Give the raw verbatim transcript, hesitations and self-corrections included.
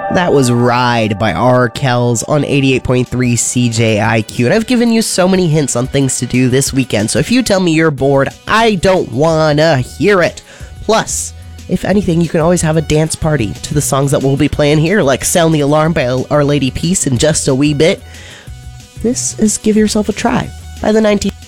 That was Ride by R. Kells on eighty-eight point three C J I Q. And I've given you so many hints on things to do this weekend, so if you tell me you're bored, I don't wanna hear it. Plus, if anything, you can always have a dance party to the songs that we'll be playing here, like Sound the Alarm by Our Lady Peace in just a wee bit. This is Give Yourself a Try by the nineteen...